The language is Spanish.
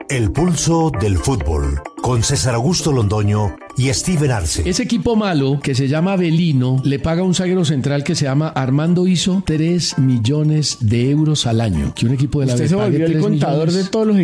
El pulso del fútbol, con César Augusto Londoño y Steven Arce. Ese equipo malo, que se llama Avelino, le paga a un zaguero central que se llama Armando Iso 3 millones de euros al año. Que un equipo de la Usted se volvió el contador de todos los